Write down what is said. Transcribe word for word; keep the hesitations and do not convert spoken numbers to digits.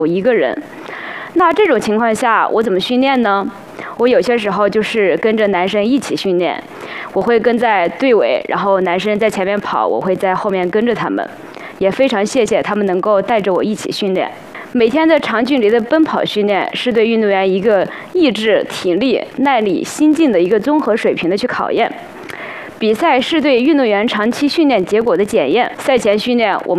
我一个人。那这种情况下，我怎么训练呢？我有些时候就是跟着男生一起训练，我会跟在队尾，然后男生在前面跑，我会在后面跟着他们。也非常谢谢他们能够带着我一起训练。每天的长距离的奔跑训练是对运动员一个意志、体力、耐力、心境的一个综合水平的去考验。比赛是对运动员长期训练结果的检验。赛前训练，我们